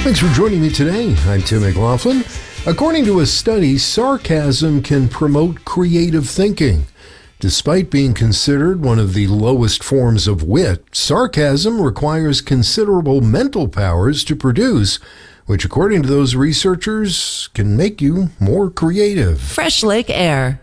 Thanks for joining me today. I'm Tim McLaughlin. According to a study, sarcasm can promote creative thinking. Despite being considered one of the lowest forms of wit, sarcasm requires considerable mental powers to produce, which, according to those researchers, can make you more creative. Fresh Lake Air,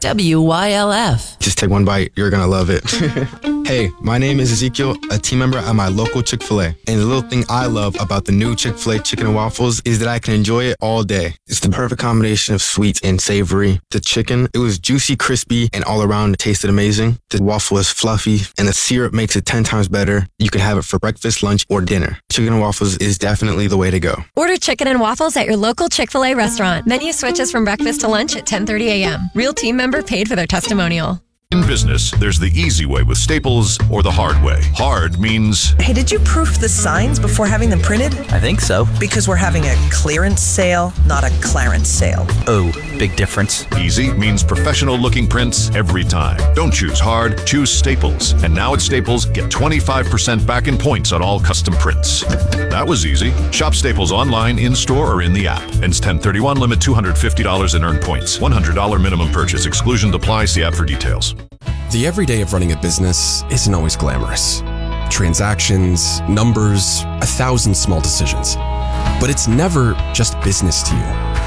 WYLF. Just take one bite. You're going to love it. Hey, my name is Ezekiel, a team member at my local Chick-fil-A. And the little thing I love about the new Chick-fil-A chicken and waffles is that I can enjoy it all day. It's the perfect combination of sweet and savory. The chicken, it was juicy, crispy, and all around it tasted amazing. The waffle is fluffy, and the syrup makes it 10 times better. You can have it for breakfast, lunch, or dinner. Chicken and waffles is definitely the way to go. Order chicken and waffles at your local Chick-fil-A restaurant. Menu switches from breakfast to lunch at 10:30 a.m. Real team member paid for their testimonial. In business, there's the easy way with Staples or the hard way. Hard means... Hey, did you proof the signs before having them printed? I think so. Because we're having a clearance sale, not a clarence sale. Oh, big difference. Easy means professional-looking prints every time. Don't choose hard, choose Staples. And now at Staples, get 25% back in points on all custom prints. That was easy. Shop Staples online, in-store, or in the app. Ends 10/31, limit $250 in earned points. $100 minimum purchase. Exclusion applies. See app for details. The everyday of running a business isn't always glamorous. Transactions, numbers, 1,000 small decisions. But it's never just business to you.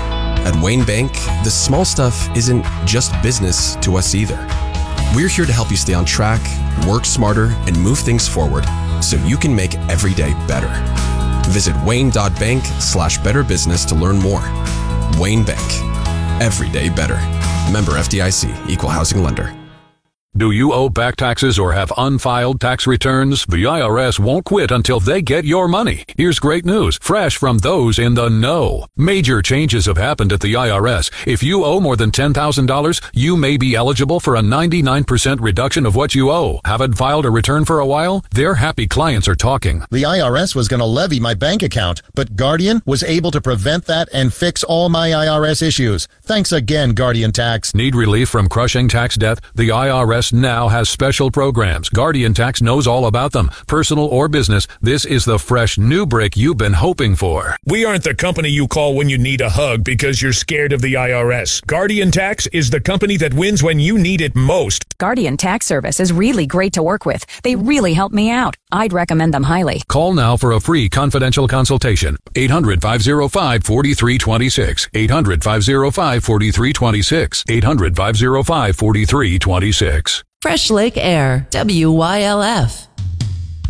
At Wayne Bank, the small stuff isn't just business to us either. We're here to help you stay on track, work smarter, and move things forward so you can make every day better. Visit wayne.bank/betterbusiness to learn more. Wayne Bank. Every day better. Member FDIC, Equal Housing Lender. Do you owe back taxes or have unfiled tax returns? The IRS won't quit until they get your money. Here's great news, fresh from those in the know. Major changes have happened at the IRS. If you owe more than $10,000, you may be eligible for a 99% reduction of what you owe. Haven't filed a return for a while? Their happy clients are talking. The IRS was going to levy my bank account, but Guardian was able to prevent that and fix all my IRS issues. Thanks again, Guardian Tax. Need relief from crushing tax debt? The IRS now has special programs. Guardian Tax knows all about them. Personal or business, this is the fresh new break you've been hoping for. We aren't the company you call when you need a hug because you're scared of the IRS. Guardian Tax is the company that wins when you need it most. Guardian Tax Service is really great to work with. They really help me out. I'd recommend them highly. Call now for a free confidential consultation. 800-505-4326. 800-505-4326. 800-505-4326. Fresh Lake Air, WYLF.